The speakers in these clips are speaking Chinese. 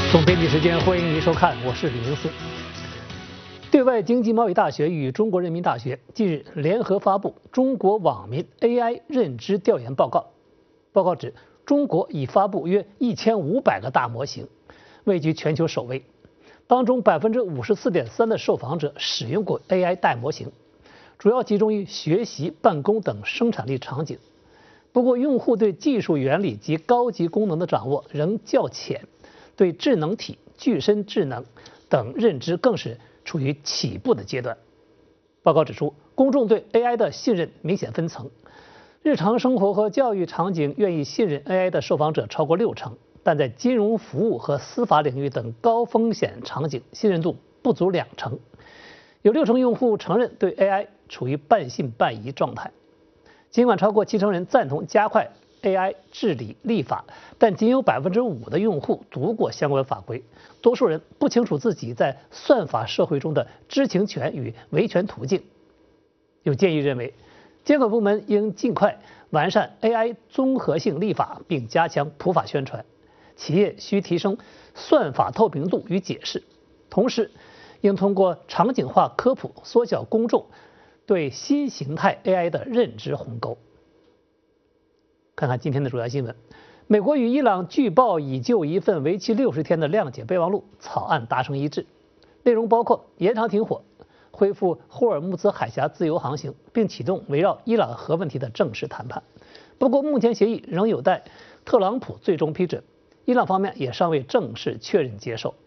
总编辑时间，欢迎您收看，我是李明思。对外经济贸易大学与中国人民大学近日联合发布《中国网民 AI 认知调研报告》。报告指，中国已发布约1500个大模型，位居全球首位。当中54.3%的受访者使用过 AI 大模型，主要集中于学习、办公等生产力场景。不过，用户对技术原理及高级功能的掌握仍较浅，对智能体、具身智能等认知更是处于起步的阶段。报告指出，公众对 AI 的信任明显分层，日常生活和教育场景愿意信任 AI 的受访者超过60%，但在金融服务和司法领域等高风险场景，信任度不足20%。有60%用户承认对 AI 处于半信半疑状态。尽管超过70%人赞同加快 AI 治理立法，但仅有5%的用户读过相关法规，多数人不清楚自己在算法社会中的知情权与维权途径。有建议认为，监管部门应尽快完善 AI 综合性立法，并加强普法宣传。企业需提升算法透明度与解释，同时应通过场景化科普缩小公众对新形态 AI 的认知鸿沟。看看今天的主要新闻。美国与伊朗据报已就一份为期60天的谅解备忘录草案达成一致，内容包括延长停火、恢复霍尔木兹海峡自由航行，并启动围绕伊朗核问题的正式谈判。不过，目前协议仍有待特朗普最终批准，伊朗方面也尚未正式确认接受。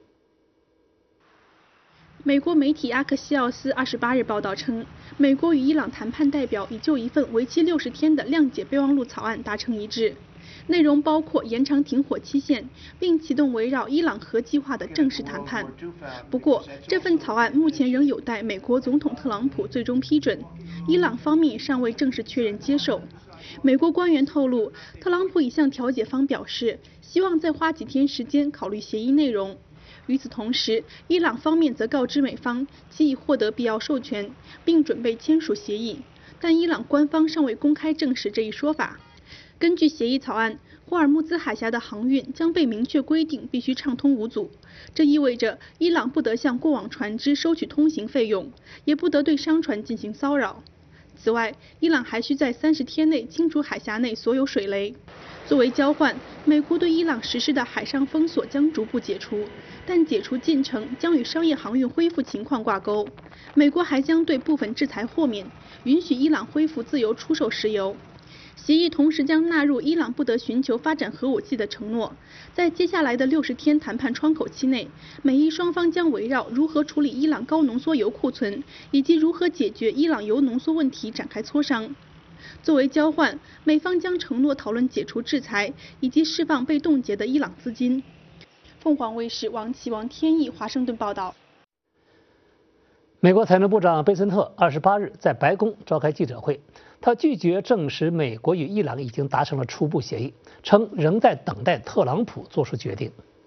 美国媒体阿克西奥斯28日报道称，美国与伊朗谈判代表已就一份为期60天的谅解备忘录草案达成一致，内容包括延长停火期限，并启动围绕伊朗核计划的正式谈判。不过，这份草案目前仍有待美国总统特朗普最终批准，伊朗方面尚未正式确认接受。美国官员透露，特朗普已向调解方表示，希望再花几天时间考虑协议内容。与此同时，伊朗方面则告知美方其已获得必要授权，并准备签署协议，但伊朗官方尚未公开证实这一说法。根据协议草案，霍尔木兹海峡的航运将被明确规定必须畅通无阻，这意味着伊朗不得向过往船只收取通行费用，也不得对商船进行骚扰。此外，伊朗还需在30天内清除海峡内所有水雷。作为交换，美国对伊朗实施的海上封锁将逐步解除，但解除进程将与商业航运恢复情况挂钩。美国还将对部分制裁豁免，允许伊朗恢复自由出售石油。协议同时将纳入伊朗不得寻求发展核武器的承诺。在接下来的60天谈判窗口期内，美伊双方将围绕如何处理伊朗高浓缩铀库存以及如何解决伊朗铀浓缩问题展开磋商。作为交换，美方将承诺讨论解除制裁以及释放被冻结的伊朗资金。凤凰卫视王天意华盛顿报道。 美国财政部长贝森特28日在白宫召开记者会，他拒绝证实美国与伊朗已经达成了初步协议，称仍在等待特朗普做出决定。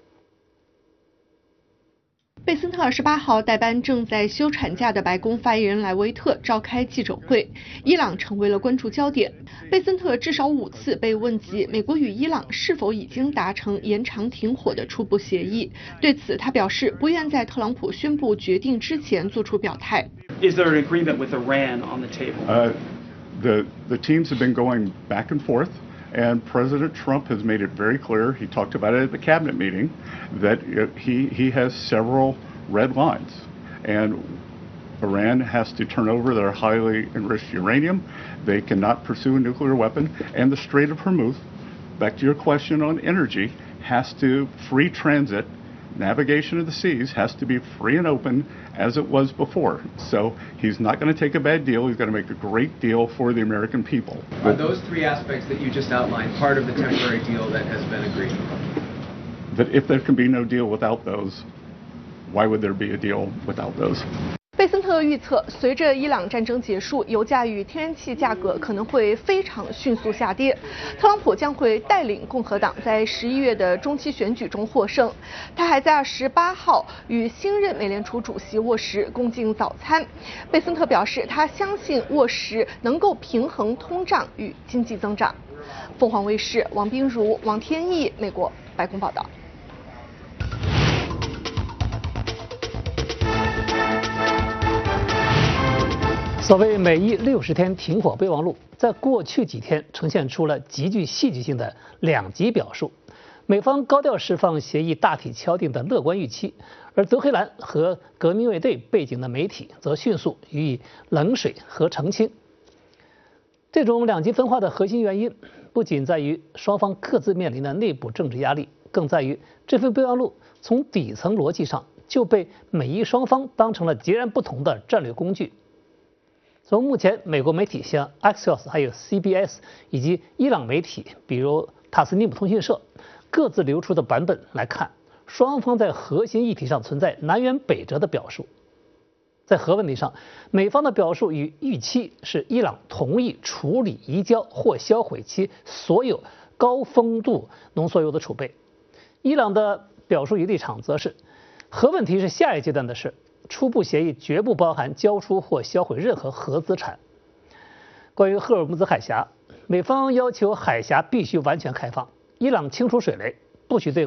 贝森特28号代班正在休产假的白宫发言人莱维特召开记者会，伊朗成为了关注焦点。贝森特至少5次被问及美国与伊朗是否已经达成延长停火的初步协议，对此他表示不愿在特朗普宣布决定之前做出表态。 Is there an agreement with Iran on the table? The teams have been going back and forth. And President Trump has made it very clear, he talked about it at the cabinet meeting, that he has several red lines. And Iran has to turn over their highly enriched uranium. They cannot pursue a nuclear weapon. And the Strait of Hormuz, back to your question on energy, has to free transit. Navigation of the seas has to be free and open as it was before. So he's not going to take a bad deal. He's going to make a great deal for the American people. Are those three aspects that you just outlined part of the temporary deal that has been agreed? That if there can be no deal without those, why would there be a deal without those? 贝森特预测，随着伊朗战争结束，油价与天然气价格可能会非常迅速下跌。特朗普将会带领共和党在11月的中期选举中获胜。他还在28号与新任美联储主席沃什共进早餐。贝森特表示，他相信沃什能够平衡通胀与经济增长。凤凰卫视王彬如、王天意，美国白宫报道。 所谓美伊60天停火备忘录，在过去几天呈现出了极具戏剧性的两极表述。美方高调释放协议大体敲定的乐观预期，而德黑兰和革命卫队背景的媒体则迅速予以冷水和澄清。这种两极分化的核心原因，不仅在于双方各自面临的内部政治压力，更在于这份备忘录从底层逻辑上就被美伊双方当成了截然不同的战略工具。从目前美国媒体像 Axios 还有 CBS 以及伊朗媒体比如塔斯尼姆通讯社各自流出的版本来看，双方在核心议题上存在南辕北辙的表述。在核问题上，美方的表述与预期是伊朗同意处理移交或销毁其所有高丰度浓缩铀的储备，伊朗的表述与立场则是核问题是下一阶段的事，初步协议绝不包含交出或销毁任何核资产。关于赫尔木兹海峡，美方要求海峡必须完全开放，伊朗清除水雷，不许对